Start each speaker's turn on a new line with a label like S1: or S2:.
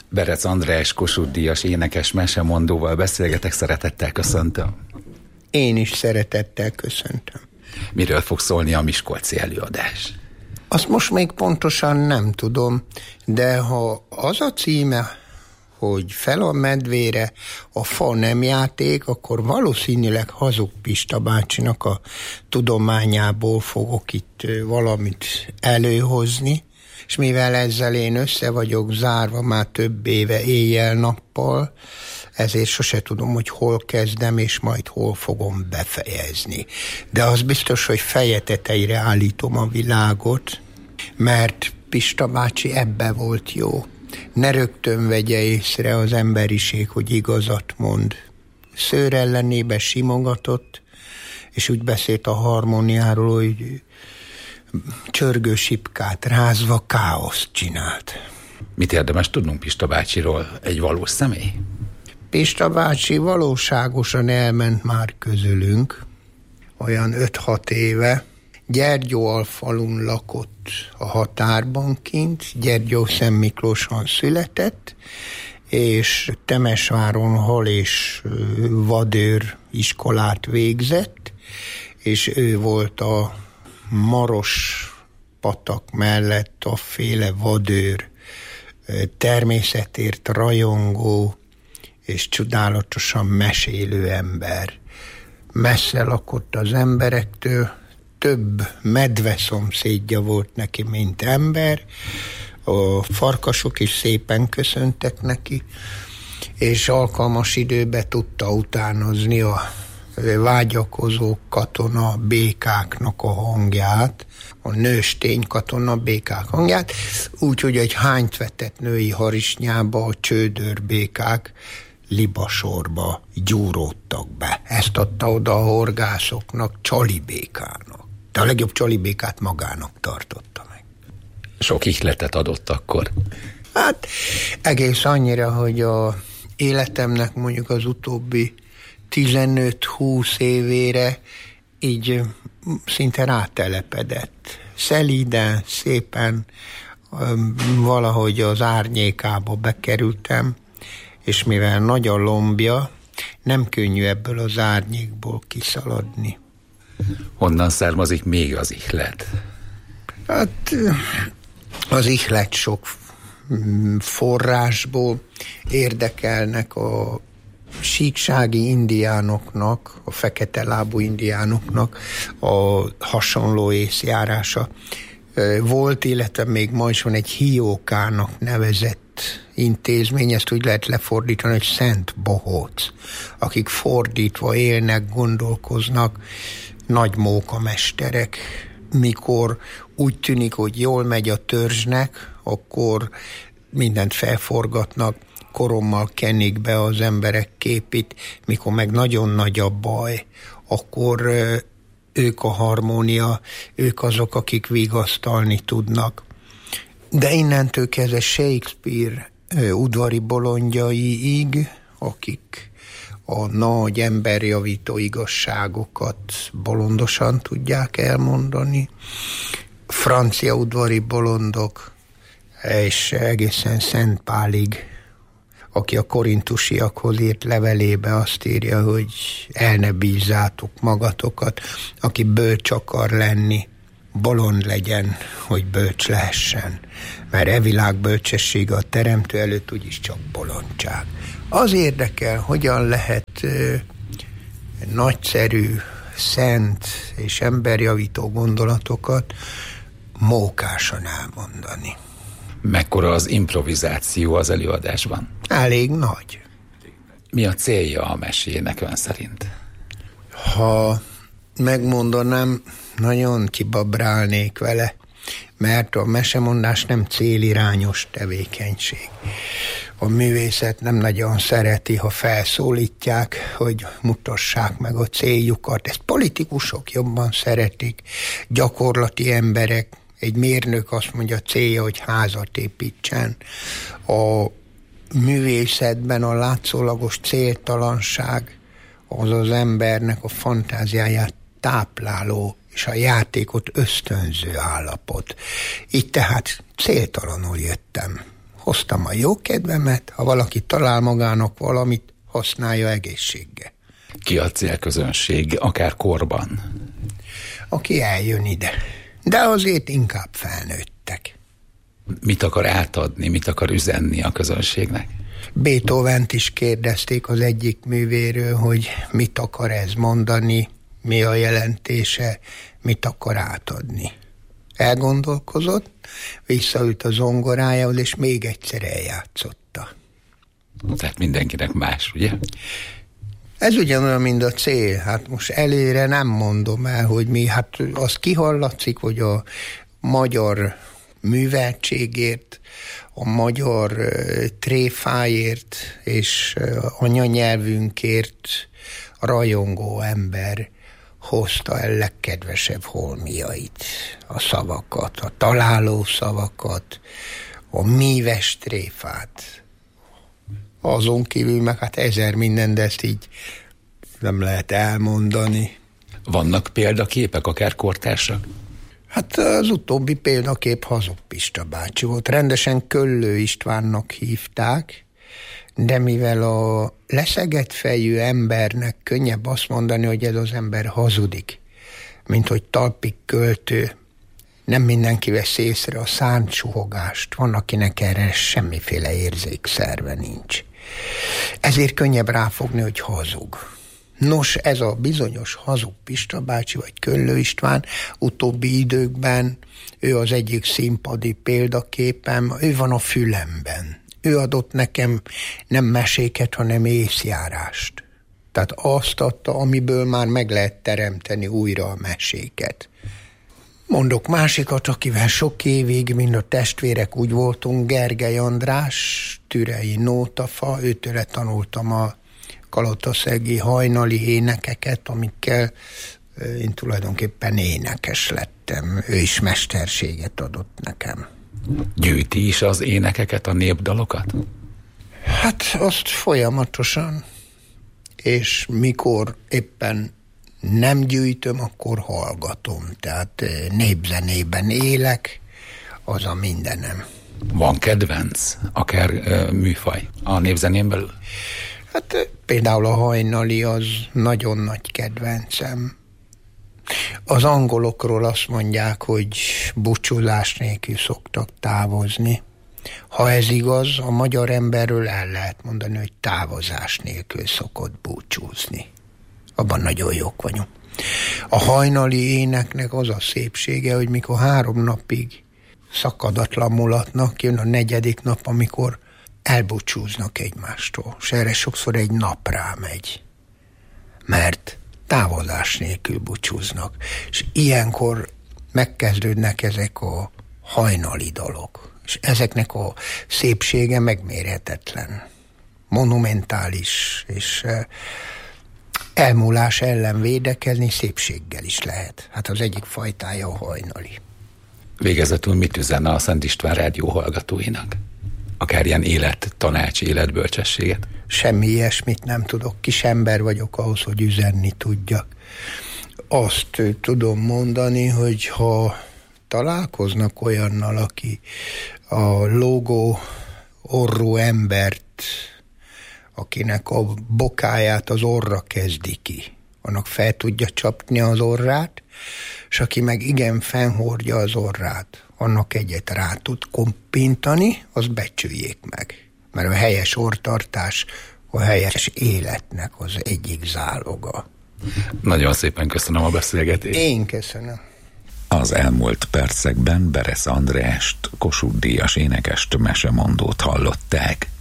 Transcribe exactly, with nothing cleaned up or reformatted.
S1: Berec András Kossuth-díjas énekes mesemondóval beszélgetek, szeretettel köszöntöm.
S2: Én is szeretettel köszöntöm.
S1: Miről fog szólni a miskolci előadás?
S2: Azt most még pontosan nem tudom, de ha az a címe, hogy Fel a medvére a fa nem játék, akkor valószínűleg Hazug Pista bácsinak a tudományából fogok itt valamit előhozni, és mivel ezzel én össze vagyok zárva már több éve éjjel-nappal, ezért sose tudom, hogy hol kezdem, és majd hol fogom befejezni. De az biztos, hogy feje tetejére állítom a világot, mert Pista bácsi ebbe volt jó. Ne rögtön vegye észre az emberiség, hogy igazat mond. Szőr ellenébe simogatott, és úgy beszélt a harmóniáról, hogy csörgő sipkát rázva káoszt csinált.
S1: Mit érdemes tudnunk Pista bácsiról? Egy valós személy?
S2: Pista bácsi valóságosan elment már közülünk, olyan öt-hat éve. Gyergyóalfalun lakott a határban kint, Gyergyó-Szentmiklóson született, és Temesváron hal és vadőr iskolát végzett, és ő volt a Maros patak mellett a féle vadőr, természetért rajongó és csodálatosan mesélő ember. Messze lakott az emberektől, több medve szomszédja volt neki, mint ember. A farkasok is szépen köszöntek neki, és alkalmas időbe tudta utánozni a vágyakozó katona békáknak a hangját, a nőstény katona békák hangját, úgyhogy egy hányt vetett női harisnyába a csődör békák libasorba gyúródtak be. Ezt adta oda a horgászoknak, csalibékának. De a legjobb csalibékát magának tartotta meg.
S1: Sok ihletet adott akkor?
S2: Hát egész annyira, hogy a életemnek mondjuk az utóbbi tizenöt-húsz évére így szinte rátelepedett. Szelíden, szépen valahogy az árnyékába bekerültem, és mivel nagy a lombja, nem könnyű ebből az árnyékból kiszaladni.
S1: Honnan származik még az ihlet?
S2: Hát az ihlet sok forrásból érdekelnek a síksági indiánoknak, a fekete lábú indiánoknak a hasonló észjárása volt, illetve még ma is van egy hiókának nevezett intézmény, ezt úgy lehet lefordítani, hogy Szent Bohóc, akik fordítva élnek, gondolkoznak, nagy mókamesterek. Mikor úgy tűnik, hogy jól megy a törzsnek, akkor mindent felforgatnak, korommal kenik be az emberek képét, mikor meg nagyon nagy a baj, akkor ők a harmónia, ők azok, akik vigasztalni tudnak. De innentől kezdve Shakespeare udvari bolondjaiig, akik a nagy emberjavító igazságokat bolondosan tudják elmondani, francia udvari bolondok, és egészen Szent Pálig, aki a korintusiakhoz írt levelébe azt írja, hogy el ne bízzátok magatokat, aki bölcs akar lenni, bolond legyen, hogy bölcs lehessen. Mert e világ bölcsessége a teremtő előtt úgyis csak bolondság. Az érdekel, hogyan lehet ö, nagyszerű, szent és emberjavító gondolatokat mókásan elmondani.
S1: Mekkora az improvizáció az előadásban?
S2: Elég nagy.
S1: Mi a célja a mesének ön szerint?
S2: Ha megmondanám, nagyon kibabrálnék vele, mert a mesemondás nem célirányos tevékenység. A művészet nem nagyon szereti, ha felszólítják, hogy mutassák meg a céljukat. Ezt politikusok jobban szeretik, gyakorlati emberek. Egy mérnök azt mondja, célja, hogy házat építsen. A művészetben a látszólagos céltalanság az az embernek a fantáziáját tápláló és a játékot ösztönző állapot. Így tehát céltalanul jöttem hoztam a jó kedvemet, ha valaki talál magának valamit, használja egészséggel.
S1: Ki a célközönség, akár korban?
S2: Aki eljön ide. De azért inkább felnőttek.
S1: Mit akar átadni, mit akar üzenni a közönségnek?
S2: Beethovent is kérdezték az egyik művéről, hogy mit akar ez mondani, mi a jelentése, mit akar átadni. Elgondolkozott, visszaült a zongorájához, és még egyszer eljátszotta.
S1: Tehát mindenkinek más, ugye?
S2: Ez ugyanolyan, mint a cél. Hát most előre nem mondom el, hogy mi, hát az kihallatszik, hogy a magyar műveltségért, a magyar uh, tréfáért és uh, anyanyelvünkért rajongó ember hozta el legkedvesebb holmiait, a szavakat, a találó szavakat, a míves tréfát. Azon kívül meg hát ezer minden, de ezt így nem lehet elmondani.
S1: Vannak példaképek, akár kortársak?
S2: Hát az utóbbi példakép Hazug Pista bácsi volt. Rendesen Köllő Istvánnak hívták, de mivel a leszegett fejű embernek könnyebb azt mondani, hogy ez az ember hazudik, mint hogy talpig költő, nem mindenki vesz észre a szántsuhogást, van, akinek erre semmiféle érzékszerve nincs. Ezért könnyebb ráfogni, hogy hazug. Nos, ez a bizonyos Hazug Pista bácsi, vagy Köllő István utóbbi időkben, ő az egyik színpadi példaképem, ő van a fülemben. Ő adott nekem nem meséket, hanem észjárást. Tehát azt adta, amiből már meg lehet teremteni újra a meséket. Mondok másikat, akivel sok évig, mind a testvérek úgy voltunk, Gergely András, Türei Nótafa, őtőle tanultam a kalotaszegi hajnali énekeket, amikkel én tulajdonképpen énekes lettem. Ő is mesterséget adott nekem.
S1: Gyűjti is az énekeket, a népdalokat?
S2: Hát azt folyamatosan, és mikor éppen nem gyűjtöm, akkor hallgatom. Tehát népzenében élek, az a mindenem.
S1: Van kedvenc, akár uh, műfaj a népzenén belül?
S2: Hát például a hajnali az nagyon nagy kedvencem. Az angolokról azt mondják, hogy búcsúzás nélkül szoktak távozni. Ha ez igaz, a magyar emberről el lehet mondani, hogy távozás nélkül szokott búcsúzni. Abban nagyon jók vagyunk. A hajnali éneknek az a szépsége, hogy mikor három napig szakadatlan mulatnak, jön a negyedik nap, amikor elbúcsúznak egymástól, és erre sokszor egy nap rámegy. Mert távozás nélkül búcsúznak. És ilyenkor megkezdődnek ezek a hajnali dalok. És ezeknek a szépsége megmérhetetlen. Monumentális, és elmúlás ellen védekezni szépséggel is lehet. Hát az egyik fajtája a hajnali.
S1: Végezetül mit üzenne a Szent István rádió hallgatóinak? Akár ilyen élet, tanács, életbölcsességet?
S2: Semmi ilyesmit nem tudok. Kis ember vagyok ahhoz, hogy üzenni tudjak. Azt tudom mondani, hogy ha találkoznak olyannal, aki a lógó orrú embert, akinek a bokáját az orra kezdi ki, annak fel tudja csapni az orrát, és aki meg igen fennhordja az orrát, annak egyet rá tud kompintani, azt becsüljék meg. Mert a helyes orrtartás a helyes életnek az egyik záloga.
S1: Nagyon szépen köszönöm a beszélgetést.
S2: Én köszönöm.
S3: Az elmúlt percekben Beresz Andrást, Kossuth-díjas énekest, mesemondót hallották.